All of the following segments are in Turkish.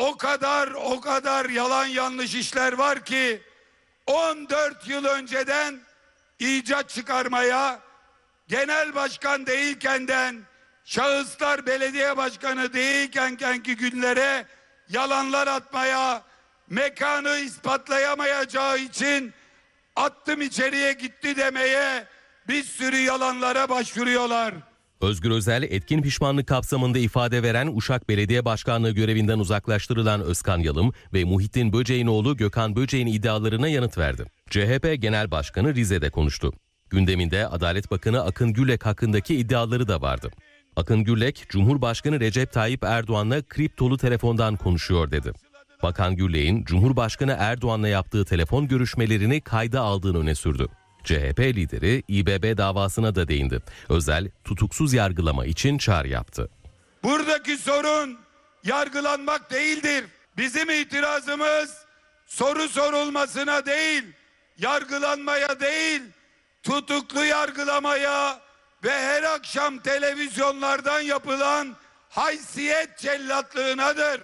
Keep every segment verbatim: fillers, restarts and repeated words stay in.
o kadar o kadar yalan yanlış işler var ki on dört yıl önceden icat çıkarmaya, genel başkan değilkenden, şahıslar belediye başkanı değilkenki günlere yalanlar atmaya, mekanı ispatlayamayacağı için attım içeriye gitti demeye bir sürü yalanlara başvuruyorlar. Özgür Özel etkin pişmanlık kapsamında ifade veren Uşak Belediye Başkanlığı görevinden uzaklaştırılan Özkan Yalım ve Muhittin Böceğin oğlu Gökhan Böceğin iddialarına yanıt verdi. C H P Genel Başkanı Rize'de konuştu. Gündeminde Adalet Bakanı Akın Gürlek hakkındaki iddiaları da vardı. Akın Gürlek, Cumhurbaşkanı Recep Tayyip Erdoğan'la kriptolu telefondan konuşuyor dedi. Bakan Gürlek'in Cumhurbaşkanı Erdoğan'la yaptığı telefon görüşmelerini kayda aldığını öne sürdü. C H P lideri İ B B davasına da değindi. Özel tutuksuz yargılama için çağrı yaptı. Buradaki sorun yargılanmak değildir. Bizim itirazımız soru sorulmasına değil, yargılanmaya değil, tutuklu yargılamaya ve her akşam televizyonlardan yapılan haysiyet cellatlığınadır.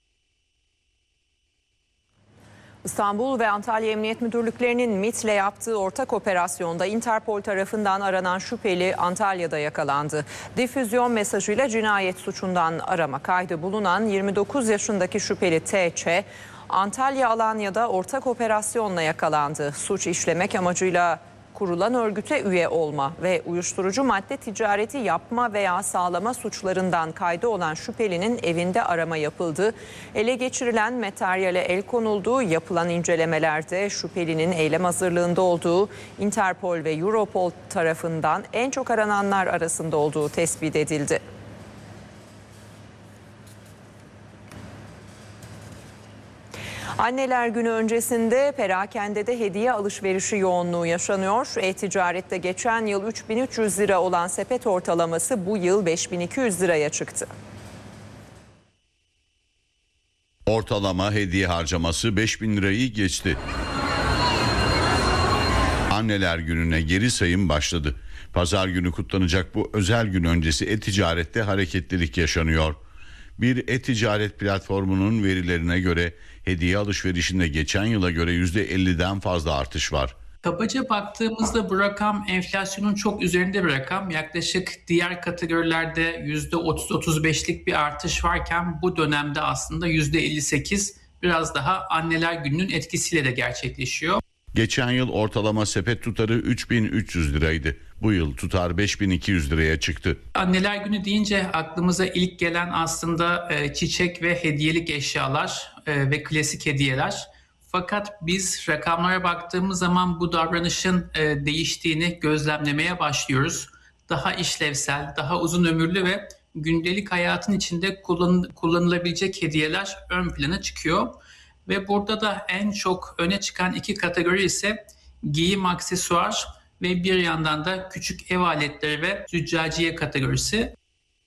İstanbul ve Antalya Emniyet Müdürlüklerinin MİT'le yaptığı ortak operasyonda Interpol tarafından aranan şüpheli Antalya'da yakalandı. Difüzyon mesajıyla cinayet suçundan arama kaydı bulunan yirmi dokuz yaşındaki şüpheli T Ç, Antalya Alanya'da ortak operasyonla yakalandı. Suç işlemek amacıyla kurulan örgüte üye olma ve uyuşturucu madde ticareti yapma veya sağlama suçlarından kaydı olan şüphelinin evinde arama yapıldı. Ele geçirilen materyale el konulduğu, yapılan incelemelerde şüphelinin eylem hazırlığında olduğu, Interpol ve Europol tarafından en çok arananlar arasında olduğu tespit edildi. Anneler Günü öncesinde perakendede hediye alışverişi yoğunluğu yaşanıyor. E-ticarette geçen yıl üç bin üç yüz lira olan sepet ortalaması bu yıl beş bin iki yüz liraya çıktı. Ortalama hediye harcaması beş bin lirayı geçti. Anneler Günü'ne geri sayım başladı. Pazar günü kutlanacak bu özel gün öncesi e-ticarette hareketlilik yaşanıyor. Bir e-ticaret platformunun verilerine göre hediye alışverişinde geçen yıla göre yüzde elliden fazla artış var. Kabaca baktığımızda bu rakam enflasyonun çok üzerinde bir rakam. Yaklaşık diğer kategorilerde yüzde otuz otuz beşlik bir artış varken bu dönemde aslında yüzde elli sekiz biraz daha Anneler Günü'nün etkisiyle de gerçekleşiyor. Geçen yıl ortalama sepet tutarı üç bin üç yüz liraydı. Bu yıl tutar beş bin iki yüz liraya çıktı. Anneler Günü deyince aklımıza ilk gelen aslında e, çiçek ve hediyelik eşyalar e, ve klasik hediyeler. Fakat biz rakamlara baktığımız zaman bu davranışın e, değiştiğini gözlemlemeye başlıyoruz. Daha işlevsel, daha uzun ömürlü ve gündelik hayatın içinde kullan, kullanılabilecek hediyeler ön plana çıkıyor. Ve burada da en çok öne çıkan iki kategori ise giyim, aksesuar ve bir yandan da küçük ev aletleri ve züccaciye kategorisi.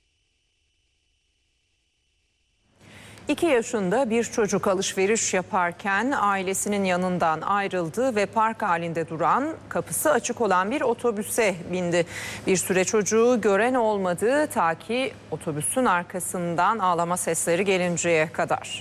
İki yaşında bir çocuk alışveriş yaparken ailesinin yanından ayrıldı ve park halinde duran, kapısı açık olan bir otobüse bindi. Bir süre çocuğu gören olmadı ta ki otobüsün arkasından ağlama sesleri gelinceye kadar.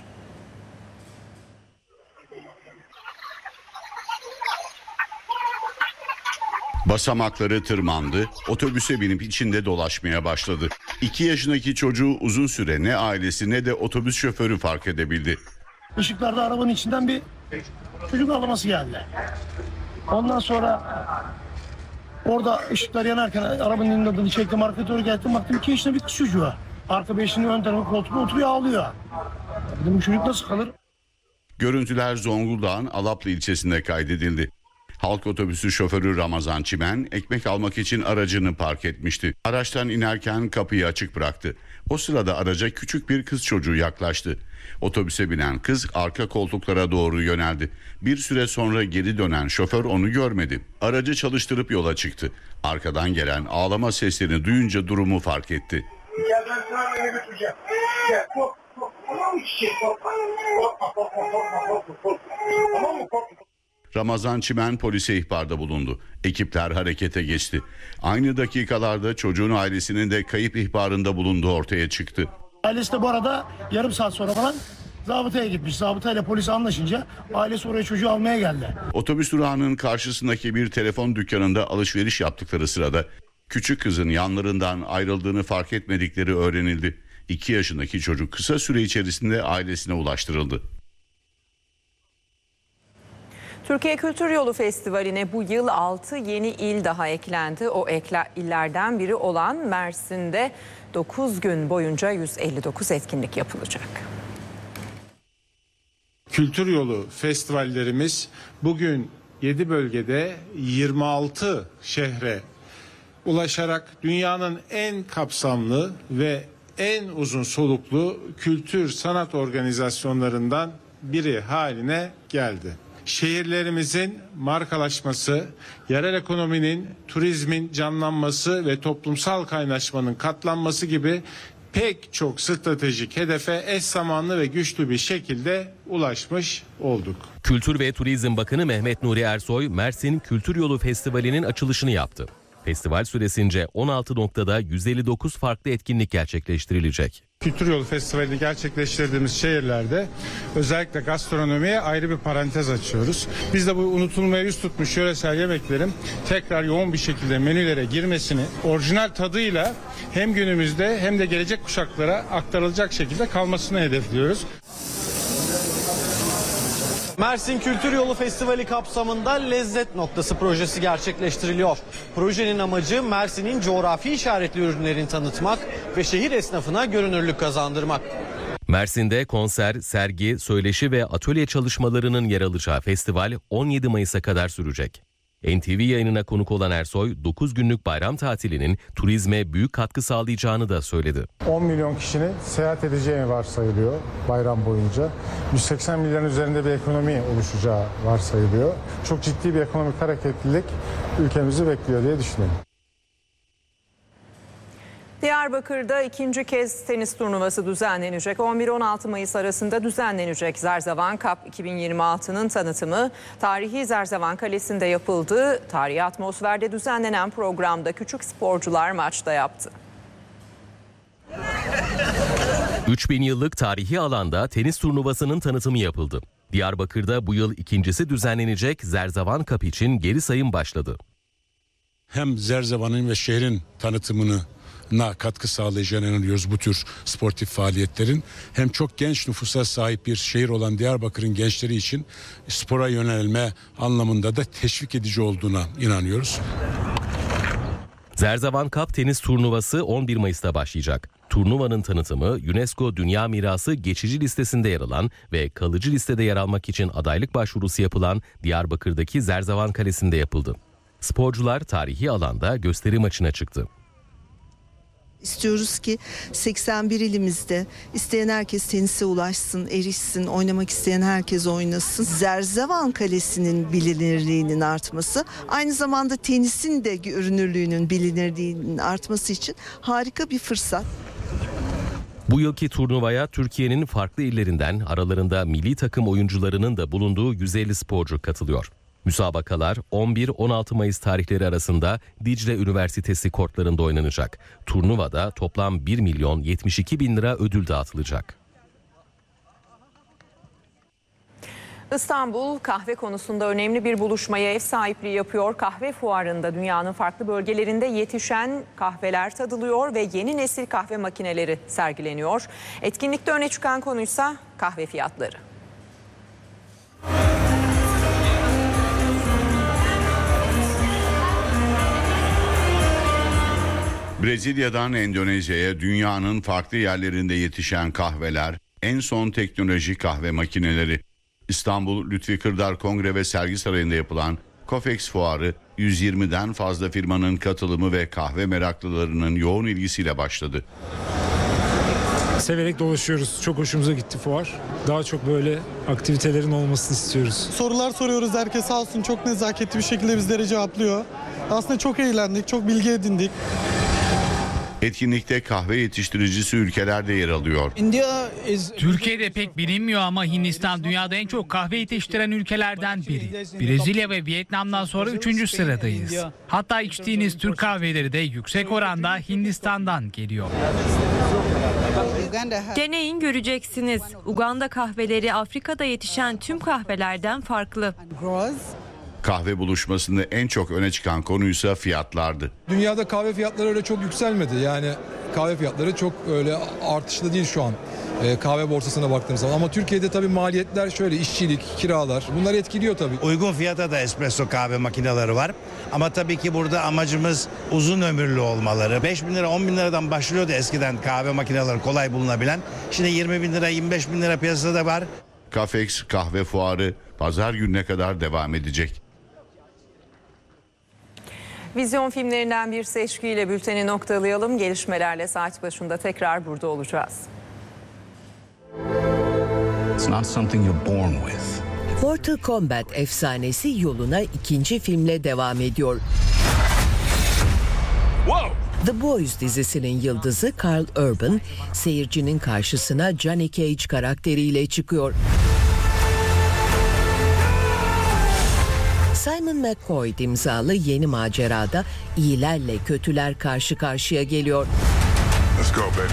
Basamakları tırmandı, otobüse binip içinde dolaşmaya başladı. İki yaşındaki çocuğu uzun süre ne ailesi ne de otobüs şoförü fark edebildi. Işıklarda arabanın içinden bir çocuk ağlaması geldi. Ondan sonra orada ışıklar yanarken arabanın inadını çektim, arkaya doğru geldim, baktım iki yaşında bir kız çocuğu. Arka beşinin ön tarafı koltukta oturuyor, ağlıyor. Dedim bu çocuk nasıl kalır? Görüntüler Zonguldak'ın Alaplı ilçesinde kaydedildi. Halk otobüsü şoförü Ramazan Çimen ekmek almak için aracını park etmişti. Araçtan inerken kapıyı açık bıraktı. O sırada araca küçük bir kız çocuğu yaklaştı. Otobüse binen kız arka koltuklara doğru yöneldi. Bir süre sonra geri dönen şoför onu görmedi. Aracı çalıştırıp yola çıktı. Arkadan gelen ağlama seslerini duyunca durumu fark etti. Ya ben sana eve götüreceğim. Gel, kork, kork. Tamam mı çiçek? Korkma. Korkma, korkma, korkma, korkma. Tamam mı? Korkma. Ramazan Çimen polise ihbarda bulundu. Ekipler harekete geçti. Aynı dakikalarda çocuğun ailesinin de kayıp ihbarında bulunduğu ortaya çıktı. Ailesi de bu arada yarım saat sonra falan Zabıtaya gitmiş. Zabıtayla polis anlaşınca ailesi oraya çocuğu almaya geldi. Otobüs durağının karşısındaki bir telefon dükkanında alışveriş yaptıkları sırada küçük kızın yanlarından ayrıldığını fark etmedikleri öğrenildi. iki yaşındaki çocuk kısa süre içerisinde ailesine ulaştırıldı. Türkiye Kültür Yolu Festivali'ne bu yıl altı yeni il daha eklendi. O ekle, illerden biri olan Mersin'de dokuz gün boyunca yüz elli dokuz etkinlik yapılacak. Kültür Yolu festivallerimiz bugün yedi bölgede yirmi altı şehre ulaşarak dünyanın en kapsamlı ve en uzun soluklu kültür sanat organizasyonlarından biri haline geldi. Şehirlerimizin markalaşması, yerel ekonominin, turizmin canlanması ve toplumsal kaynaşmanın katlanması gibi pek çok stratejik hedefe eş zamanlı ve güçlü bir şekilde ulaşmış olduk. Kültür ve Turizm Bakanı Mehmet Nuri Ersoy, Mersin Kültür Yolu Festivali'nin açılışını yaptı. Festival süresince on altı noktada yüz elli dokuz farklı etkinlik gerçekleştirilecek. Kültür Yolu Festivali'ni gerçekleştirdiğimiz şehirlerde özellikle gastronomiye ayrı bir parantez açıyoruz. Biz de bu unutulmaya yüz tutmuş yöresel yemeklerin tekrar yoğun bir şekilde menülere girmesini, orijinal tadıyla hem günümüzde hem de gelecek kuşaklara aktarılacak şekilde kalmasını hedefliyoruz. Mersin Kültür Yolu Festivali kapsamında Lezzet Noktası projesi gerçekleştiriliyor. Projenin amacı Mersin'in coğrafi işaretli ürünlerini tanıtmak ve şehir esnafına görünürlük kazandırmak. Mersin'de konser, sergi, söyleşi ve atölye çalışmalarının yer alacağı festival on yedi Mayıs'a kadar sürecek. N T V yayınına konuk olan Ersoy, dokuz günlük bayram tatilinin turizme büyük katkı sağlayacağını da söyledi. on milyon kişinin seyahat edeceği varsayılıyor bayram boyunca. yüz seksen milyon üzerinde bir ekonomi oluşacağı varsayılıyor. Çok ciddi bir ekonomik hareketlilik ülkemizi bekliyor diye düşünüyorum. Diyarbakır'da ikinci kez tenis turnuvası düzenlenecek. on bir on altı Mayıs arasında düzenlenecek Zerzevan Cup iki bin yirmi altı'nın tanıtımı tarihi Zerzevan Kalesi'nde yapıldı. Tarihi atmosferde düzenlenen programda küçük sporcular maçta yaptı. üç bin yıllık tarihi alanda tenis turnuvasının tanıtımı yapıldı. Diyarbakır'da bu yıl ikincisi düzenlenecek Zerzevan Cup için geri sayım başladı. Hem Zerzevan'ın ve şehrin tanıtımını na katkı sağlayacağına inanıyoruz bu tür sportif faaliyetlerin. Hem çok genç nüfusa sahip bir şehir olan Diyarbakır'ın gençleri için spora yönelme anlamında da teşvik edici olduğuna inanıyoruz. Zerzevan Cup tenis turnuvası on bir Mayıs'ta başlayacak. Turnuvanın tanıtımı UNESCO Dünya Mirası geçici listesinde yer alan ve kalıcı listede yer almak için adaylık başvurusu yapılan Diyarbakır'daki Zerzevan Kalesi'nde yapıldı. Sporcular tarihi alanda gösteri maçına çıktı. İstiyoruz ki seksen bir ilimizde isteyen herkes tenise ulaşsın, erişsin, oynamak isteyen herkes oynasın. Zerzevan Kalesi'nin bilinirliğinin artması, aynı zamanda tenisin de görünürlüğünün bilinirliğinin artması için harika bir fırsat. Bu yılki turnuvaya Türkiye'nin farklı illerinden aralarında milli takım oyuncularının da bulunduğu yüz elli sporcu katılıyor. Müsabakalar on bir on altı Mayıs tarihleri arasında Dicle Üniversitesi kortlarında oynanacak. Turnuvada toplam bir milyon yetmiş iki bin lira ödül dağıtılacak. İstanbul kahve konusunda önemli bir buluşmaya ev sahipliği yapıyor. Kahve fuarında dünyanın farklı bölgelerinde yetişen kahveler tadılıyor ve yeni nesil kahve makineleri sergileniyor. Etkinlikte öne çıkan konuysa kahve fiyatları. Brezilya'dan Endonezya'ya dünyanın farklı yerlerinde yetişen kahveler, en son teknoloji kahve makineleri. İstanbul Lütfi Kırdar Kongre ve Sergi Sarayı'nda yapılan COFEX Fuarı yüz yirmiden fazla firmanın katılımı ve kahve meraklılarının yoğun ilgisiyle başladı. Severek dolaşıyoruz. Çok hoşumuza gitti fuar. Daha çok böyle aktivitelerin olmasını istiyoruz. Sorular soruyoruz. Herkes sağ olsun çok nezaketli bir şekilde bizlere cevaplıyor. Aslında çok eğlendik, çok bilgi edindik. Etkinlikte kahve yetiştiricisi ülkeler de yer alıyor. Türkiye'de pek bilinmiyor ama Hindistan dünyada en çok kahve yetiştiren ülkelerden biri. Brezilya ve Vietnam'dan sonra üçüncü sıradayız. Hatta içtiğiniz Türk kahveleri de yüksek oranda Hindistan'dan geliyor. Deneyin, göreceksiniz. Uganda kahveleri Afrika'da yetişen tüm kahvelerden farklı. Kahve buluşmasında en çok öne çıkan konuysa fiyatlardı. Dünyada kahve fiyatları öyle çok yükselmedi. Yani kahve fiyatları çok öyle artışlı değil şu an. Ee, kahve borsasına baktığımız zaman. Ama Türkiye'de tabii maliyetler şöyle, işçilik, kiralar, bunlar etkiliyor tabii. Uygun fiyata da espresso kahve makineleri var. Ama tabii ki burada amacımız uzun ömürlü olmaları. beş bin lira, on bin liradan başlıyordu eskiden kahve makineleri kolay bulunabilen. Şimdi yirmi bin lira, yirmi beş bin lira piyasada var. Cafex kahve fuarı pazar gününe kadar devam edecek. Vizyon filmlerinden bir seçkiyle bülteni noktalayalım. Gelişmelerle saat başında tekrar burada olacağız. It's not something you're born with. Mortal Kombat efsanesi yoluna ikinci filmle devam ediyor. Wow. The Boys dizisinin yıldızı Karl Urban, seyircinin karşısına Johnny Cage karakteriyle çıkıyor. Simon McCoy imzalı yeni macerada iyilerle kötüler karşı karşıya geliyor. Let's go, baby.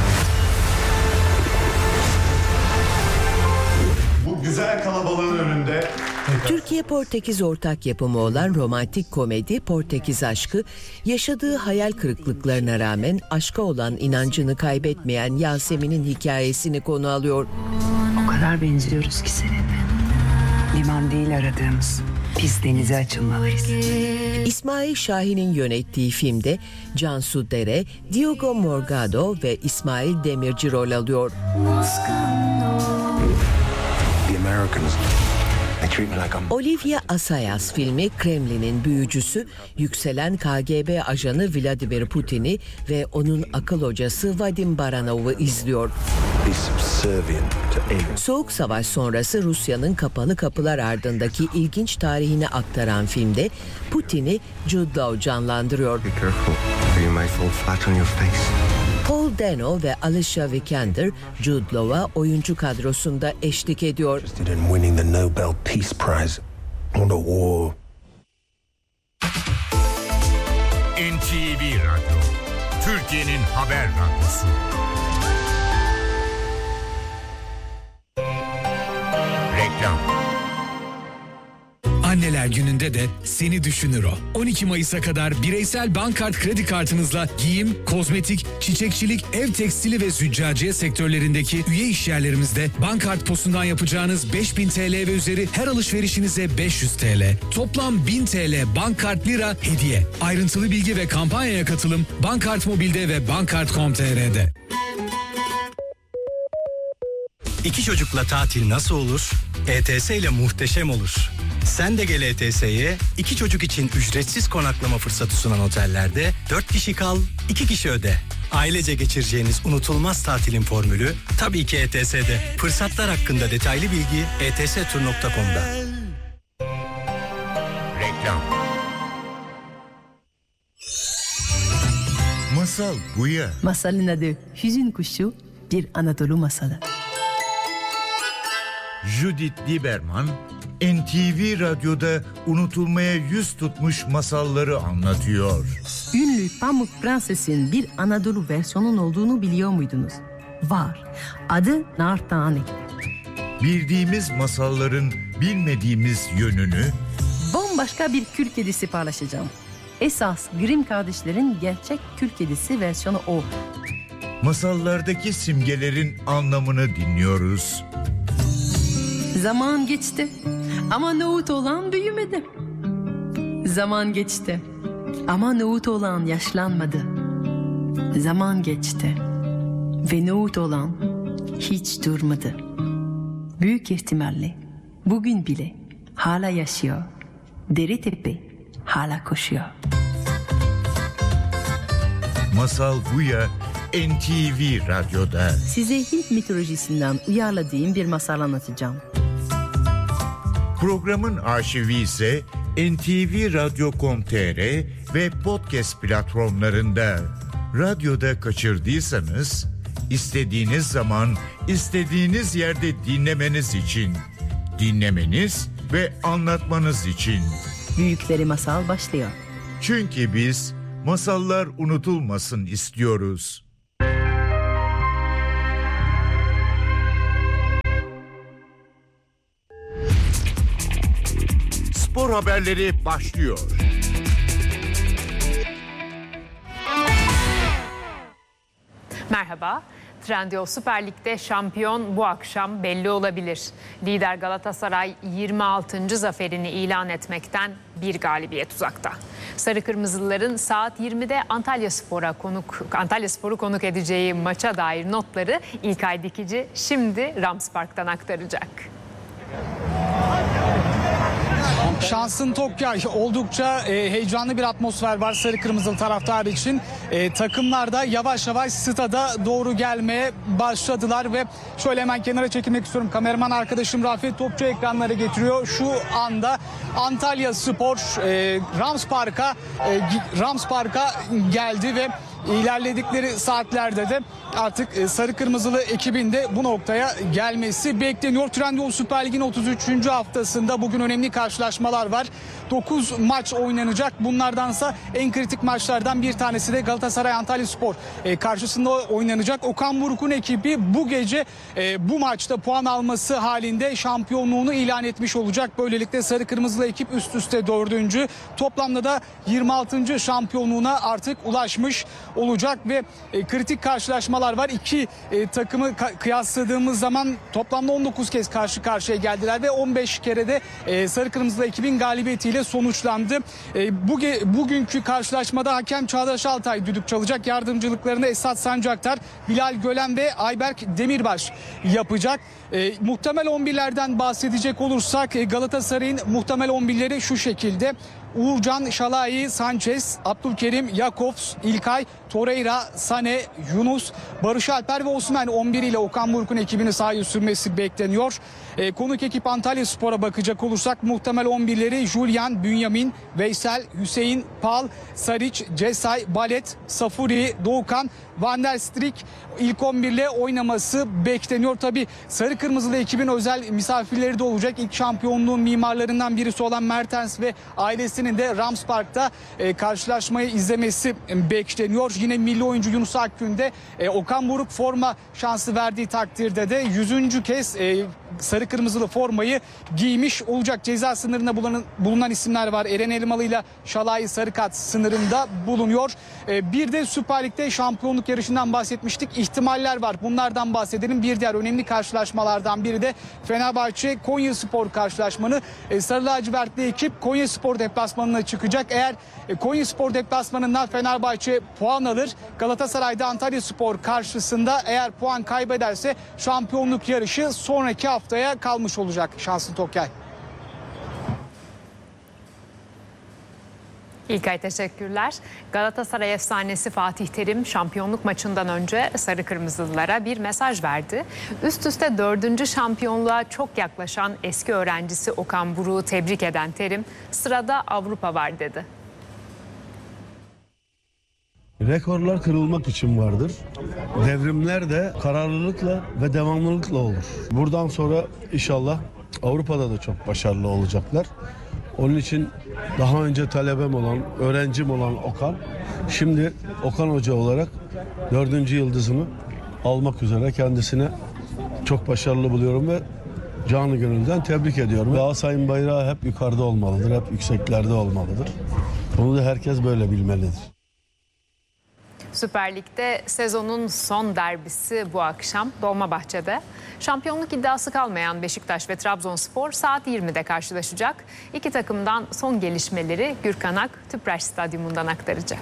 Bu güzel kalabalığın önünde Türkiye-Portekiz ortak yapımı olan romantik komedi Portekiz Aşkı, yaşadığı hayal kırıklıklarına rağmen aşka olan inancını kaybetmeyen Yasemin'in hikayesini konu alıyor. O kadar benziyoruz ki seninle. Liman değil aradığımız. Biz denize açılmalıyız. İsmail Şahin'in yönettiği filmde Cansu Dere, Diogo Morgado ve İsmail Demirci rol alıyor. The Americans. Olivia Assayas filmi Kremlin'in büyücüsü, yükselen K G B ajanı Vladimir Putin'i ve onun akıl hocası Vadim Baranov'u izliyor. Soğuk Savaş sonrası Rusya'nın kapalı kapılar ardındaki ilginç tarihini aktaran filmde Putin'i Jude Law canlandırıyor. Paul Dano ve Alicia Vikander Jude Law'a oyuncu kadrosunda eşlik ediyor. N T V Radyo, Türkiye'nin haber radyosu. Reklam. Anneler Günü'nde de seni düşünür o. on iki Mayıs'a kadar bireysel Bankart kredi kartınızla giyim, kozmetik, çiçekçilik, ev tekstili ve züccaciye sektörlerindeki üye işyerlerimizde Bankart posundan yapacağınız beş bin T L ve üzeri her alışverişinize beş yüz T L. Toplam bin T L Bankart Lira hediye. Ayrıntılı bilgi ve kampanyaya katılım Bankart Mobil'de ve bankart nokta com nokta t r'de. İki çocukla tatil nasıl olur? E T S ile muhteşem olur. Sen de gel E T S'ye, iki çocuk için ücretsiz konaklama fırsatı sunan otellerde dört kişi kal, iki kişi öde. Ailece geçireceğiniz unutulmaz tatilin formülü tabii ki E T S'de. Fırsatlar hakkında detaylı bilgi e t s tur nokta com'da. Reklam. Masal Buya. Masalın adı Hüzün Kuşu, bir Anadolu masalı. Judith Lieberman, N T V Radyo'da unutulmaya yüz tutmuş masalları anlatıyor. Ünlü Pamuk Prenses'in bir Anadolu versiyonun olduğunu biliyor muydunuz? Var. Adı Nar Tane. Bildiğimiz masalların bilmediğimiz yönünü... Bambaşka bir kül kedisi paylaşacağım. Esas Grimm kardeşlerin gerçek kül kedisi versiyonu o. Masallardaki simgelerin anlamını dinliyoruz. Zaman geçti ama nohut olan büyümedi. Zaman geçti ama nohut olan yaşlanmadı. Zaman geçti ve nohut olan hiç durmadı. Büyük ihtimalle bugün bile hala yaşıyor. Deretepe hala koşuyor. Masal Buya N T V Radyo'da. Size Hint mitolojisinden uyarladığım bir masal anlatacağım. Programın arşivi ise N T V radyo nokta com nokta t r ve podcast platformlarında. Radyoda kaçırdıysanız istediğiniz zaman istediğiniz yerde dinlemeniz için, dinlemeniz ve anlatmanız için. Büyükleri Masal başlıyor. Çünkü biz masallar unutulmasın istiyoruz. spor haberleri başlıyor. Merhaba. Trendyol Süper Lig'de şampiyon bu akşam belli olabilir. Lider Galatasaray yirmi altıncı zaferini ilan etmekten bir galibiyet uzakta. Sarı Kırmızılıların saat yirmide Antalyaspor'a konuk Antalyaspor'u konuk edeceği maça dair notları İlkay Dikici şimdi Rams Park'tan aktaracak. Şansın Tokyay oldukça e, heyecanlı bir atmosfer var Sarı Kırmızılı taraftar için. E, takımlar da yavaş yavaş stada doğru gelmeye başladılar ve şöyle hemen kenara çekilmek istiyorum. Kameraman arkadaşım Rafet Topçu ekranları getiriyor. Şu anda Antalyaspor e, Rams Park'a e, Rams Park'a geldi ve ilerledikleri saatlerde de artık Sarı Kırmızılı ekibinde bu noktaya gelmesi bekleniyor. Trendyol Süper Lig'in otuz üçüncü haftasında bugün önemli karşılaşmalar var. dokuz maç oynanacak. Bunlardansa en kritik maçlardan bir tanesi de Galatasaray Antalyaspor karşısında oynanacak. Okan Buruk'un ekibi bu gece bu maçta puan alması halinde şampiyonluğunu ilan etmiş olacak. Böylelikle Sarı Kırmızılı ekip üst üste dördüncü. Toplamda da yirmi altıncı şampiyonluğuna artık ulaşmış olacak ve kritik karşılaşmalar var. İki e, takımı kıyasladığımız zaman toplamda on dokuz kez karşı karşıya geldiler ve on beş kere de e, Sarı Kırmızılı ekibin galibiyetiyle sonuçlandı. E, bu bugünkü karşılaşmada hakem Çağdaş Altay düdük çalacak. Yardımcılıklarını Esat Sancaktar, Bilal Gölen ve Ayberk Demirbaş yapacak. E, muhtemel on birlerden bahsedecek olursak e, Galatasaray'ın muhtemel on birleri şu şekilde: Uğurcan, Şalai, Sanchez, Abdülkerim, Jakobs, İlkay, Torreira, Sane, Yunus, Barış Alper ve Osimhen on bir ile Okan Buruk'un ekibini sahaya sürmesi bekleniyor. E, konuk ekip Antalyaspor'a bakacak olursak muhtemel on birleri Julian, Bünyamin, Veysel, Hüseyin, Pal, Saric, Cesay, Balet, Safuri, Doğukan, Van der Strik ilk on bir ile oynaması bekleniyor. Tabii Sarı Kırmızılı ekibin özel misafirleri de olacak. İlk şampiyonluğun mimarlarından birisi olan Mertens ve ailesinin de Rams Park'ta e, karşılaşmayı izlemesi bekleniyor. Yine milli oyuncu Yunus Akgün de e, Okan Buruk forma şansı verdiği takdirde de yüzüncü kez e, Sarı Kırmızılı formayı giymiş olacak. Ceza sınırında bulunan, bulunan isimler var. Eren Elmalı ile Şalai Sarıkat sınırında bulunuyor. E, bir de Süper Lig'de şampiyonluk yarışından bahsetmiştik. İhtimaller var. Bunlardan bahsedelim. Bir diğer önemli karşılaşmalardan biri de Fenerbahçe Konyaspor karşılaşmanı. E, Sarı lacivertli ekip Konyaspor deplasmanına çıkacak. Eğer e, Konyaspor deplasmanından Fenerbahçe puan alır, Galatasaray'da Antalyaspor karşısında eğer puan kaybederse şampiyonluk yarışı sonraki haftaya kalmış olacak. Şansın Tokyay. İlkay teşekkürler. Galatasaray efsanesi Fatih Terim şampiyonluk maçından önce Sarı Kırmızılılara bir mesaj verdi. Üst üste dördüncü şampiyonluğa çok yaklaşan eski öğrencisi Okan Buruk'u tebrik eden Terim, sırada Avrupa var dedi. Rekorlar kırılmak için vardır. Devrimler de kararlılıkla ve devamlılıkla olur. Buradan sonra inşallah Avrupa'da da çok başarılı olacaklar. Onun için daha önce talebem olan, öğrencim olan Okan, şimdi Okan Hoca olarak dördüncü yıldızını almak üzere kendisine çok başarılı buluyorum ve canı gönülden tebrik ediyorum. Galatasaray'ın bayrağı hep yukarıda olmalıdır, hep yükseklerde olmalıdır. Bunu da herkes böyle bilmelidir. Süper Lig'de sezonun son derbisi bu akşam Dolmabahçe'de. Şampiyonluk iddiası kalmayan Beşiktaş ve Trabzonspor saat yirmide karşılaşacak. İki takımdan son gelişmeleri Gürkan Ak Tüpraş Stadyumundan aktaracak.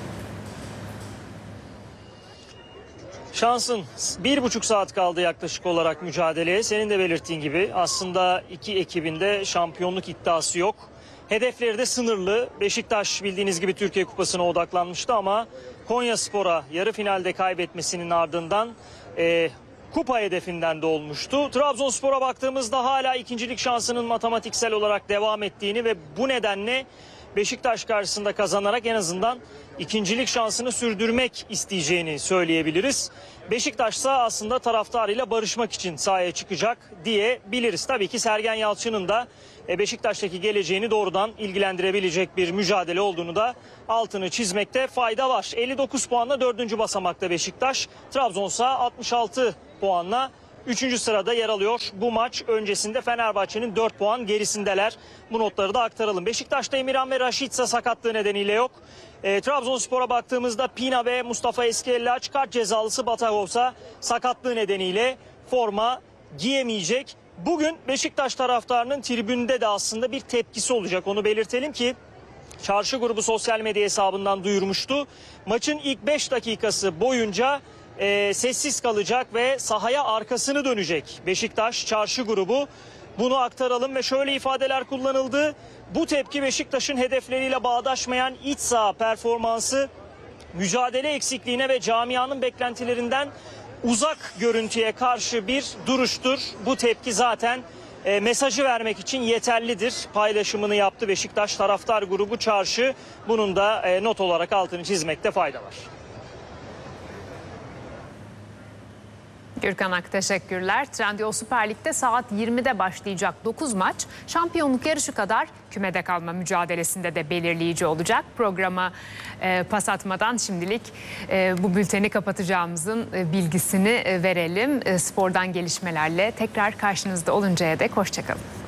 Şansın bir buçuk saat kaldı yaklaşık olarak mücadeleye. Senin de belirttiğin gibi aslında iki ekibinde şampiyonluk iddiası yok. Hedefleri de sınırlı. Beşiktaş bildiğiniz gibi Türkiye Kupası'na odaklanmıştı ama Konyaspor'a yarı finalde kaybetmesinin ardından e, kupa hedefinden de olmuştu. Trabzonspor'a baktığımızda hala ikincilik şansının matematiksel olarak devam ettiğini ve bu nedenle Beşiktaş karşısında kazanarak en azından ikincilik şansını sürdürmek isteyeceğini söyleyebiliriz. Beşiktaş ise aslında taraftarıyla barışmak için sahaya çıkacak diyebiliriz. Tabii ki Sergen Yalçın'ın da Beşiktaş'taki geleceğini doğrudan ilgilendirebilecek bir mücadele olduğunu da altını çizmekte fayda var. elli dokuz puanla dördüncü basamakta Beşiktaş. Trabzon ise altmış altı puanla üçüncü sırada yer alıyor. Bu maç öncesinde Fenerbahçe'nin dört puan gerisindeler. Bu notları da aktaralım. Beşiktaş'ta Emirhan ve Raşitsa sakatlığı nedeniyle yok. E, Trabzonspor'a baktığımızda Pina ve Mustafa Eskellaç, kart cezalısı Batagovsa sakatlığı nedeniyle forma giyemeyecek. Bugün Beşiktaş taraftarının tribünde de aslında bir tepkisi olacak. Onu belirtelim ki Çarşı grubu sosyal medya hesabından duyurmuştu. Maçın ilk beş dakikası boyunca e, sessiz kalacak ve sahaya arkasını dönecek Beşiktaş Çarşı grubu. Bunu aktaralım ve şöyle ifadeler kullanıldı. Bu tepki Beşiktaş'ın hedefleriyle bağdaşmayan iç saha performansı, mücadele eksikliğine ve camianın beklentilerinden uzak görüntüye karşı bir duruştur. Bu tepki zaten e, mesajı vermek için yeterlidir. Paylaşımını yaptı Beşiktaş taraftar grubu Çarşı. Bunun da e, not olarak altını çizmekte fayda var. Gürkan Ak, teşekkürler. Trendyol Süper Lig'de saat yirmide başlayacak dokuz maç şampiyonluk yarışı kadar kümede kalma mücadelesinde de belirleyici olacak. Programa e, pas atmadan şimdilik e, bu bülteni kapatacağımızın e, bilgisini e, verelim. E, spordan gelişmelerle tekrar karşınızda oluncaya dek hoşçakalın.